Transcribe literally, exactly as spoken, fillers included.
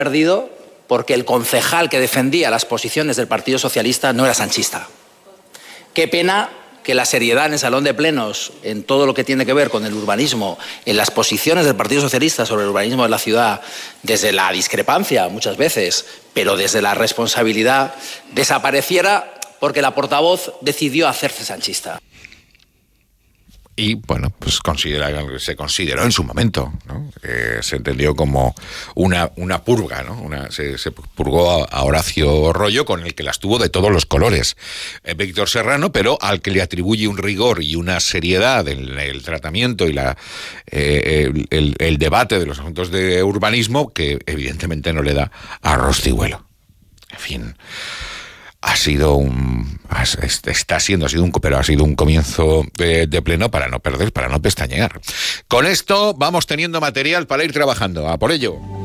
perdido porque el concejal que defendía las posiciones del Partido Socialista no era sanchista. Qué pena que la seriedad en el salón de plenos, en todo lo que tiene que ver con el urbanismo, en las posiciones del Partido Socialista sobre el urbanismo de la ciudad, desde la discrepancia muchas veces, pero desde la responsabilidad, desapareciera porque la portavoz decidió hacerse sanchista. Y, bueno, pues considera, se consideró en su momento, ¿no? Eh, se entendió como una, una purga, ¿no? Una, se, se purgó a, a Horacio Rollo, con el que las tuvo de todos los colores. Eh, Víctor Serrano, pero al que le atribuye un rigor y una seriedad en el tratamiento y la eh, el, el, el debate de los asuntos de urbanismo que evidentemente no le da a Rostihuelo. En fin... Ha sido un... Está siendo, ha sido un... Pero ha sido un comienzo de, de pleno para no perder, para no pestañear. Con esto vamos teniendo material para ir trabajando. A por ello.